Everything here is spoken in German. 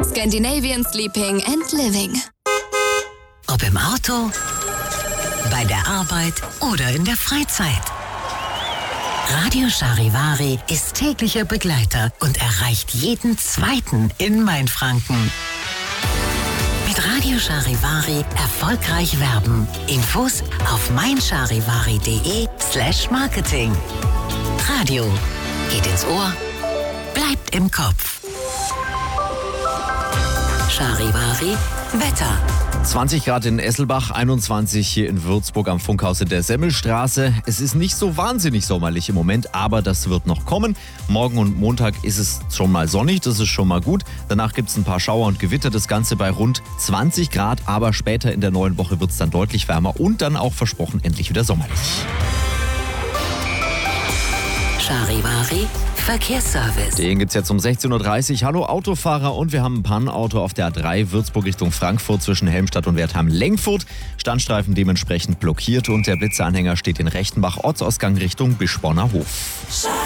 Scandinavian Sleeping and Living. Ob im Auto, bei der Arbeit oder in der Freizeit. Radio Charivari ist täglicher Begleiter und erreicht jeden Zweiten in Mainfranken. Mit Radio Charivari erfolgreich werben. Infos auf meincharivari.de/marketing. Radio geht ins Ohr, bleibt im Kopf. Charivari Wetter. 20 Grad in Esselbach, 21 hier in Würzburg am Funkhaus in der Semmelstraße. Es ist nicht so wahnsinnig sommerlich im Moment, aber das wird noch kommen. Morgen und Montag ist es schon mal sonnig, das ist schon mal gut. Danach gibt es ein paar Schauer und Gewitter, das Ganze bei rund 20 Grad. Aber später in der neuen Woche wird es dann deutlich wärmer und dann auch versprochen endlich wieder sommerlich. Charivari Verkehrsservice. Den gibt es jetzt um 16.30 Uhr. Hallo Autofahrer, und wir haben ein Pannenauto auf der A3 Würzburg Richtung Frankfurt zwischen Helmstadt und Wertheim-Lengfurt. Standstreifen dementsprechend blockiert und der Blitzeanhänger steht in Rechtenbach, Ortsausgang Richtung Bischborner Hof.